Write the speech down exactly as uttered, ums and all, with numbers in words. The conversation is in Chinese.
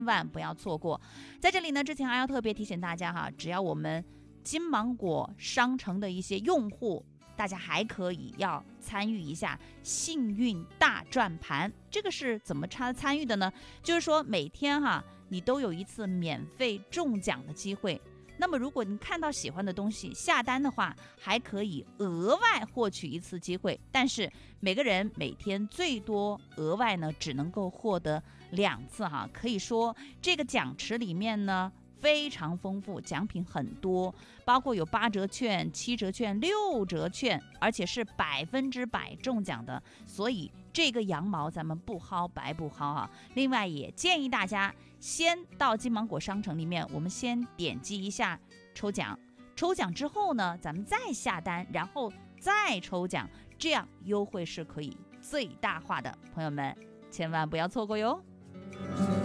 万不要错过。在这里呢，之前还要特别提醒大家哈，只要我们金芒果商城的一些用户，大家还可以要参与一下幸运大转盘。这个是怎么参与的呢？就是说每天哈，你都有一次免费中奖的机会。那么如果你看到喜欢的东西下单的话，还可以额外获取一次机会，但是每个人每天最多额外呢只能够获得两次哈。可以说这个奖池里面呢非常丰富，奖品很多，包括有八折券、七折券、六折券，而且是百分之百中奖的，所以这个羊毛咱们不薅白不薅啊。另外也建议大家先到金芒果商城里面，我们先点击一下抽奖，抽奖之后呢，咱们再下单，然后再抽奖，这样优惠是可以最大化的，朋友们千万不要错过哟。